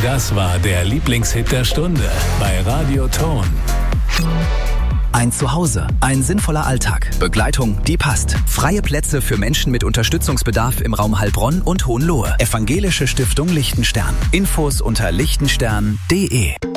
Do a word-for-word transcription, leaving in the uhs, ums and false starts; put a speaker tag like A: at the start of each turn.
A: Das war der Lieblingshit der Stunde bei Radio Ton.
B: Ein Zuhause, ein sinnvoller Alltag, Begleitung, die passt. Freie Plätze für Menschen mit Unterstützungsbedarf im Raum Heilbronn und Hohenlohe. Evangelische Stiftung Lichtenstern. Infos unter lichtenstern punkt de.